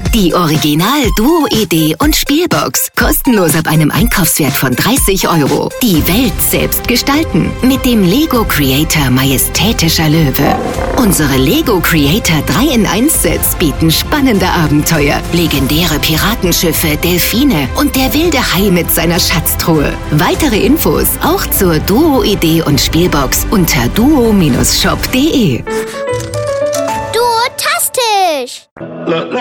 Die Original-Duo-Idee und Spielbox. Kostenlos ab einem Einkaufswert von 30 €. Die Welt selbst gestalten. Mit dem Lego Creator Majestätischer Löwe. Unsere Lego Creator 3-in-1-Sets bieten spannende Abenteuer, legendäre Piratenschiffe, Delfine und der wilde Hai mit seiner Schatztruhe. Weitere Infos auch zur Duo-Idee und Spielbox unter duo-shop.de. Duotastisch!